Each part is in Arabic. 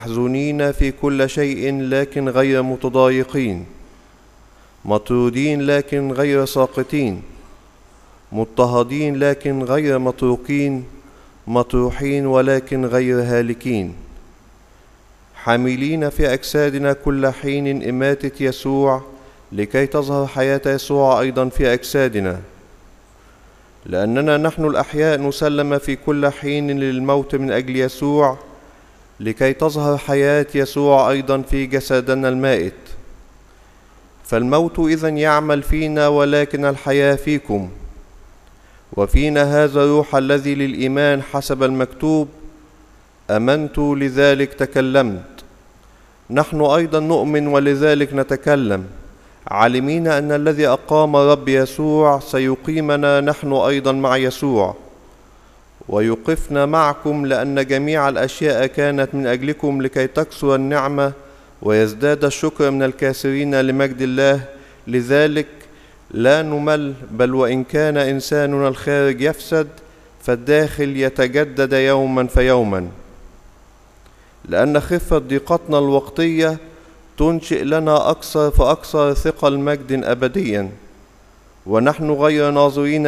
محزونين في كل شيء لكن غير متضايقين، مطرودين لكن غير ساقطين، مضطهدين لكن غير متروكين، مطروحين ولكن غير هالكين، حاملين في أجسادنا كل حين إماتة يسوع لكي تظهر حياة يسوع أيضا في أجسادنا، لأننا نحن الأحياء نسلم في كل حين للموت من أجل يسوع لكي تظهر حياة يسوع أيضا في جسدنا المائت. فالموت إذن يعمل فينا ولكن الحياة فيكم، وفينا هذا الروح الذي للإيمان حسب المكتوب: آمنت لذلك تكلمت. نحن أيضا نؤمن ولذلك نتكلم، عالمين أن الذي أقام الرب يسوع سيقيمنا نحن أيضا مع يسوع ويوقفنا معكم، لأن جميع الأشياء كانت من أجلكم لكي تكثر النعمة ويزداد الشكر من الكاسرين لمجد الله. لذلك لا نمل، بل وإن كان إنساننا الخارج يفسد فالداخل يتجدد يوما فيوما، لأن خفة ضيقتنا الوقتية تنشئ لنا أكثر فأكثر ثقل مجد أبديا، ونحن غير ناظرين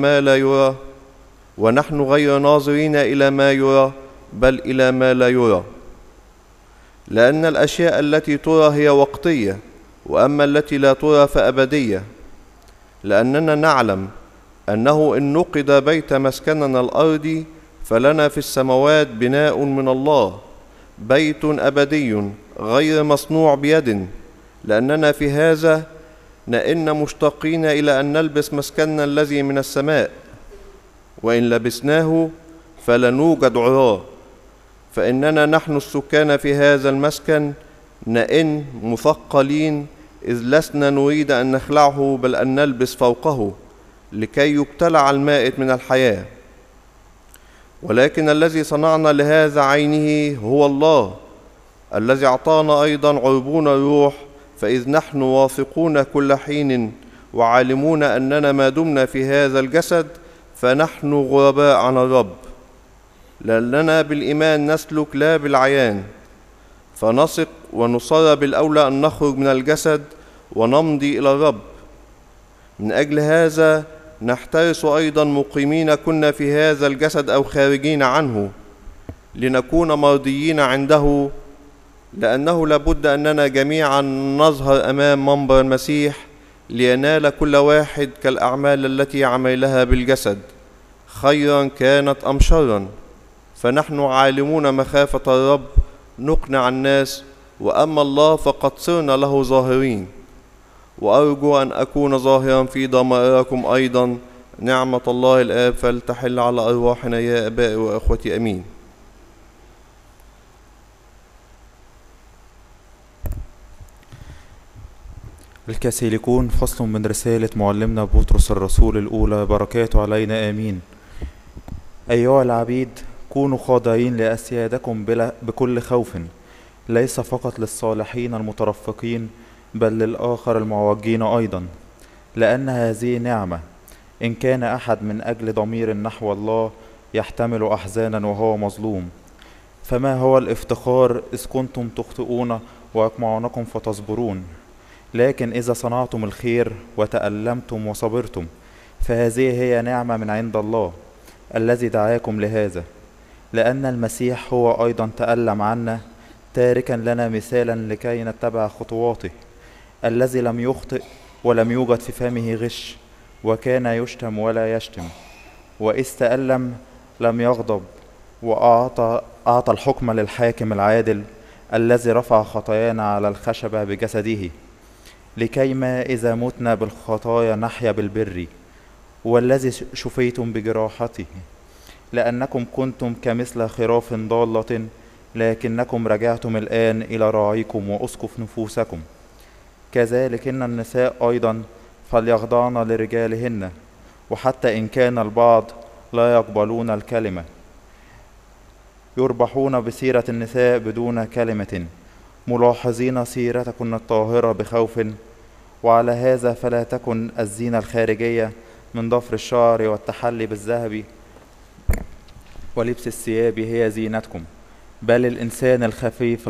إلى ما يرى بل إلى ما لا يرى، لأن الأشياء التي ترى هي وقتية، وأما التي لا ترى فأبدية. لأننا نعلم أنه إن نقض بيت مسكننا الأرضي فلنا في السماوات بناء من الله، بيت أبدي غير مصنوع بيد، لأننا في هذا نئن مشتاقين إلى أن نلبس مسكننا الذي من السماء، وإن لبسناه فلنوجد عراه. فإننا نحن السكان في هذا المسكن نئن مثقلين، إذ لسنا نريد أن نخلعه بل أن نلبس فوقه، لكي يبتلع المائت من الحياة. ولكن الذي صنعنا لهذا عينه هو الله، الذي أعطانا أيضا عربون الروح. فإذ نحن واثقون كل حين وعالمون أننا ما دمنا في هذا الجسد فنحن غرباء عن الرب، لأننا بالإيمان نسلك لا بالعيان، فنثق ونصر بالأولى أن نخرج من الجسد ونمضي إلى الرب. من أجل هذا نحترس أيضا مقيمين كنا في هذا الجسد أو خارجين عنه، لنكون مرضيين عنده، لأنه لابد أننا جميعا نظهر أمام منبر المسيح لينال كل واحد كالأعمال التي عملها بالجسد، خيرا كانت أم شرا. فنحن عالمون مخافة الرب نقنع الناس، وأما الله فقد صرنا له ظاهرين. وأرجو أن أكون ظاهرا في ضمائركم أيضا. نعمة الله الآب فلتحل على أرواحنا يا أبائي وأخوتي، أمين. الكاثوليكون، فصل من رسالة معلمنا بطرس الرسول الأولى، بركاته علينا آمين. أيها العبيد، كونوا خاضعين لأسيادكم بكل خوف، ليس فقط للصالحين المترفقين بل للآخر المعوجين أيضا، لأن هذه نعمة. إن كان أحد من أجل ضمير نحو الله يحتمل أحزانا وهو مظلوم، فما هو الافتخار إذ كنتم تخطئون ويقمعونكم فتصبرون؟ لكن إذا صنعتم الخير وتألمتم وصبرتم فهذه هي نعمة من عند الله الذي دعاكم لهذا، لأن المسيح هو أيضا تألم عنا، تاركا لنا مثالا لكي نتبع خطواته، الذي لم يخطئ ولم يوجد في فمه غش، وكان يشتم ولا يشتم، وإذ تألم لم يغضب، وأعطى الحكم للحاكم العادل الذي رفع خطايانا على الخشبة بجسده، لكيما إذا متنا بالخطايا نحيا بالبر، والذي شفيتم بجراحته، لأنكم كنتم كمثل خراف ضالة، لكنكم رجعتم الآن إلى راعيكم وأسقف نفوسكم. كذلك إن النساء أيضا فليخضعن لرجالهن، وحتى إن كان البعض لا يقبلون الكلمة يربحون بسيرة النساء بدون كلمة، ملاحظين سيرتكن الطاهرة بخوف. وعلى هذا فلا تكن الزينة الخارجية من ضفر الشعر والتحلي بالذهب ولبس الثياب هي زينتكم، بل الإنسان الخفيف